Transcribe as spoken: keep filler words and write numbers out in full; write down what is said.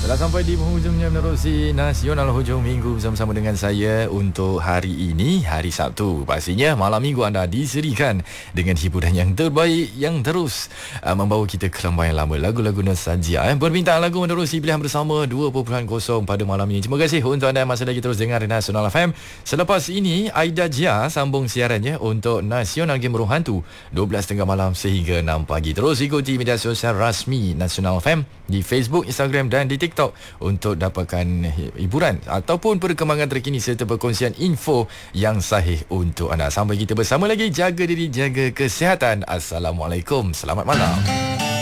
Telah sampai di penghujungnya menerusi Nasional Hujung Minggu bersama-sama dengan saya untuk hari ini, hari Sabtu. Pastinya malam minggu anda diserikan dengan hiburan yang terbaik yang terus uh, membawa kita ke lembah yang lama, lagu-lagu nostalgia. Eh. Permintaan lagu menerusi pilihan bersama dua kosong kosong pada malam ini. Terima kasih untuk anda yang masih lagi terus dengar Nasional F M. Selepas ini, Aida Jia sambung siarannya untuk Nasional Game Roh Hantu dua belas tiga puluh malam sehingga enam pagi. Terus ikuti media sosial rasmi Nasional F M di Facebook, Instagram dan di TikTok untuk dapatkan hiburan ataupun perkembangan terkini serta perkongsian info yang sahih untuk anda. Sampai kita bersama lagi, jaga diri, jaga kesihatan. Assalamualaikum, selamat malam.